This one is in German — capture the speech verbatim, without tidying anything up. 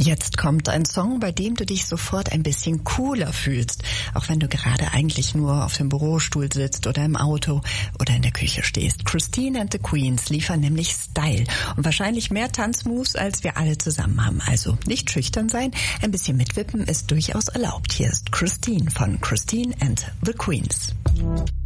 Jetzt kommt ein Song, bei dem du dich sofort ein bisschen cooler fühlst, auch wenn du gerade eigentlich nur auf dem Bürostuhl sitzt oder im Auto oder in der Küche stehst. Christine and the Queens liefern nämlich Style und wahrscheinlich mehr Tanzmoves, als wir alle zusammen haben. Also nicht schüchtern sein, ein bisschen mitwippen ist durchaus erlaubt. Hier ist Christine von Christine and the Queens.